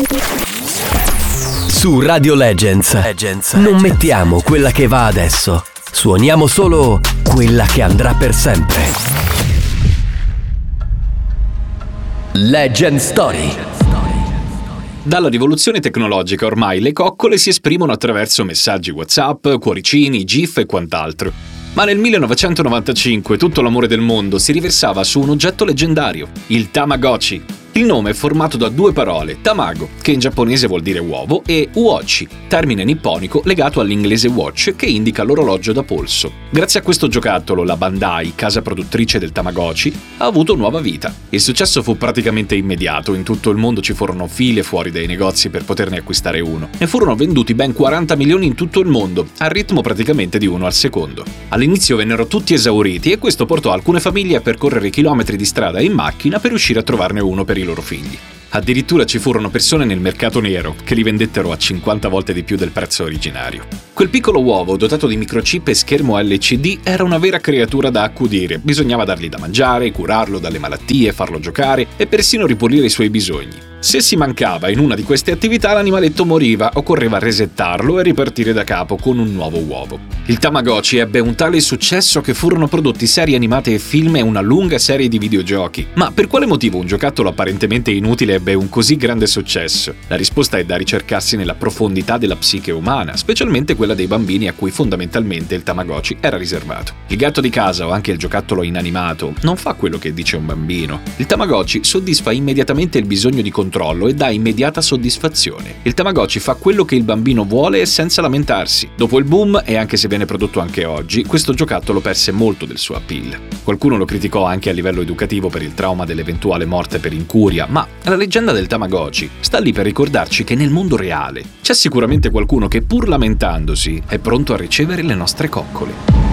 Su Radio Legends non mettiamo quella che va adesso, suoniamo solo quella che andrà per sempre. Legend Story. Dalla rivoluzione tecnologica ormai le coccole si esprimono attraverso messaggi WhatsApp, cuoricini, GIF e quant'altro. Ma nel 1995 tutto l'amore del mondo si riversava su un oggetto leggendario, il Tamagotchi. Il nome è formato da due parole, tamago, che in giapponese vuol dire uovo, e uochi, termine nipponico legato all'inglese watch, che indica l'orologio da polso. Grazie a questo giocattolo, la Bandai, casa produttrice del Tamagotchi, ha avuto nuova vita. Il successo fu praticamente immediato, in tutto il mondo ci furono file fuori dai negozi per poterne acquistare uno. Ne furono venduti ben 40 milioni in tutto il mondo, al ritmo praticamente di uno al secondo. All'inizio vennero tutti esauriti e questo portò alcune famiglie a percorrere chilometri di strada in macchina per riuscire a trovarne uno per i loro figli. Addirittura ci furono persone nel mercato nero che li vendettero a 50 volte di più del prezzo originario. Quel piccolo uovo dotato di microchip e schermo LCD era una vera creatura da accudire. Bisognava dargli da mangiare, curarlo dalle malattie, farlo giocare e persino ripulire i suoi bisogni. Se si mancava in una di queste attività, l'animaletto moriva, occorreva resettarlo e ripartire da capo con un nuovo uovo. Il Tamagotchi ebbe un tale successo che furono prodotti serie animate e film e una lunga serie di videogiochi. Ma per quale motivo un giocattolo apparentemente inutile ebbe un così grande successo? La risposta è da ricercarsi nella profondità della psiche umana, specialmente quella dei bambini a cui fondamentalmente il Tamagotchi era riservato. Il gatto di casa o anche il giocattolo inanimato non fa quello che dice un bambino. Il Tamagotchi soddisfa immediatamente il bisogno di controllo e dà immediata soddisfazione. Il Tamagotchi fa quello che il bambino vuole e senza lamentarsi. Dopo il boom, e anche se viene prodotto anche oggi, questo giocattolo perse molto del suo appeal. Qualcuno lo criticò anche a livello educativo per il trauma dell'eventuale morte per incuria, ma la leggenda del Tamagotchi sta lì per ricordarci che nel mondo reale c'è sicuramente qualcuno che, pur lamentandosi, è pronto a ricevere le nostre coccole.